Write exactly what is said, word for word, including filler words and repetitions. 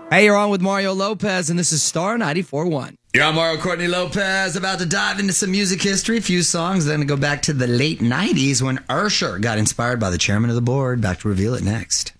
Hey, you're on with Mario Lopez, and this is Star ninety-four point one. You're on Mario Courtney Lopez, about to dive into some music history, a few songs, then to go back to the late nineties when Usher got inspired by the chairman of the board. Back to reveal it next.